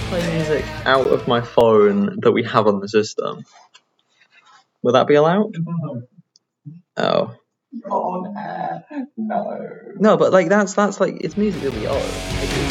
play music out of my phone that we have on the system. Will that be allowed? Oh. On air. No. No, but like that's like it's music that we own.